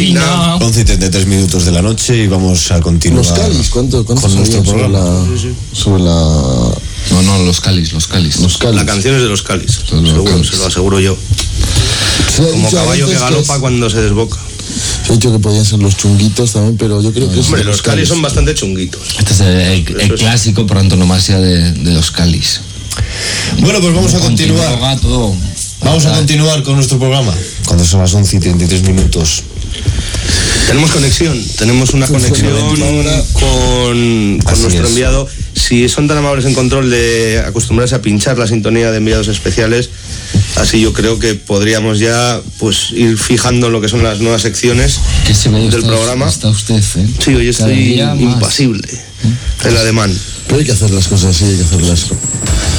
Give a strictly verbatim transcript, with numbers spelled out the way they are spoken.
once y treinta y tres minutos de la noche y vamos a continuar. Los Calis, ¿cuánto, cuánto con nuestro sobre programa? la, sí, sí. sobre la... No, no, los Calis, los Calis. Los Calis. La canción es de los Calis, Los seguro, Calis. se lo aseguro yo. Se ha Como dicho caballo que antes galopa es- cuando se desboca. Se ha dicho que podían ser los chunguitos también, pero yo creo que es Hombre, de los Calis son bastante chunguitos. Este es el, el- el Eso es. clásico por antonomasia de, de los Calis. Bueno, pues vamos a Continuo continuar. gato. Vamos a continuar con nuestro programa. Cuando son las once y treinta y tres minutos. Tenemos conexión, tenemos una conexión con, con Así nuestro es. enviado. Si son tan amables en control de acostumbrarse a pinchar la sintonía de enviados especiales, así yo creo que podríamos ya pues ir fijando lo que son las nuevas secciones Que se ve del está, programa. Está usted, ¿eh? Sí, hoy Cada estoy día más. impasible. El ademán. Pero hay que hacer las cosas así, hay que hacerlas.